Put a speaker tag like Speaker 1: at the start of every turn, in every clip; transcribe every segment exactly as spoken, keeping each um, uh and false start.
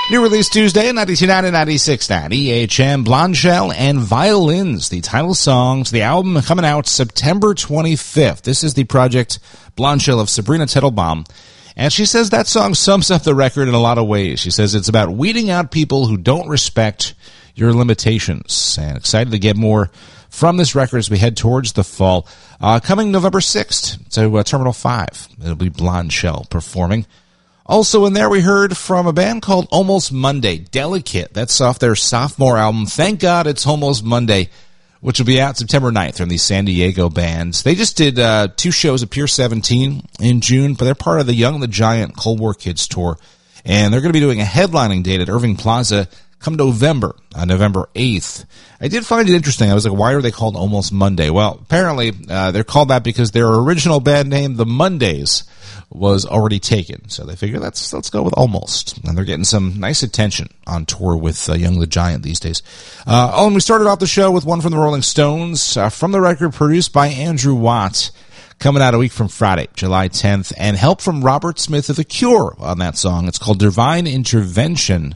Speaker 1: New release Tuesday, ninety-two point nine and ninety-six point nine, E H M, Blondshell and Violins, the title song to the album coming out September twenty-fifth. This is the project Blondshell of Sabrina Tettelbaum. And she says that song sums up the record in a lot of ways. She says it's about weeding out people who don't respect your limitations. And excited to get more from this record as we head towards the fall. Uh, coming November sixth to uh, Terminal five. It'll be Blondshell performing. Also in there, we heard from a band called Almost Monday, Delicate. That's off their sophomore album, Thank God It's Almost Monday, which will be out September ninth from the San Diego bands. They just did uh, two shows at Pier seventeen in June, but they're part of the Young the Giant Cold War Kids tour. And they're going to be doing a headlining date at Irving Plaza come November, on November eighth. I did find it interesting. I was like, why are they called Almost Monday? Well, apparently uh, they're called that because their original band name, The Mondays, was already taken. So they figure let's let's go with Almost. And they're getting some nice attention on tour with uh, Young the Giant these days. Uh, oh, and we started off the show with one from the Rolling Stones, uh, from the record produced by Andrew Watt, coming out a week from Friday, July tenth, and help from Robert Smith of The Cure on that song. It's called Divine Intervention.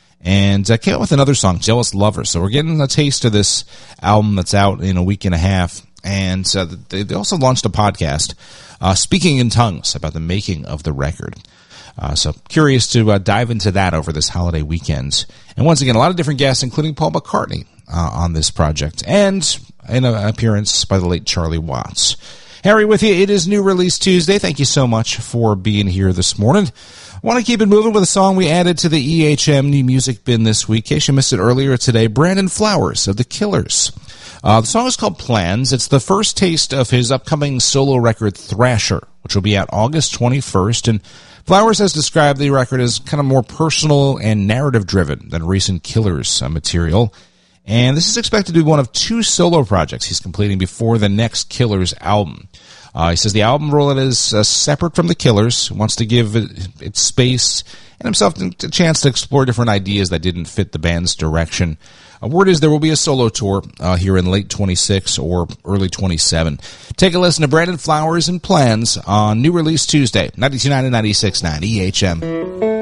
Speaker 1: And I came up with another song, Jealous Lover. So we're getting a taste of this album that's out in a week and a half. And uh, they, they also launched a podcast, uh, Speaking in Tongues, about the making of the record. Uh, so curious to uh, dive into that over this holiday weekend. And once again, a lot of different guests, including Paul McCartney, uh, on this project. And an appearance by the late Charlie Watts. Harry with you. It is New Release Tuesday. Thank you so much for being here this morning. I want to keep it moving with a song we added to the E H M New Music Bin this week. In case you missed it earlier today, Brandon Flowers of The Killers. Uh, the song is called Plans. It's the first taste of his upcoming solo record, Thrasher, which will be out August twenty-first. And Flowers has described the record as kind of more personal and narrative-driven than recent Killers uh, material. And this is expected to be one of two solo projects he's completing before the next Killers album. Uh, he says the album rollout is uh, separate from the Killers, wants to give it, it space and himself a chance to explore different ideas that didn't fit the band's direction. Uh, word is there will be a solo tour uh, here in late twenty-six or early twenty-seven. Take a listen to Brandon Flowers and Plans on New Release Tuesday, ninety-two point nine and ninety-six point nine E H M.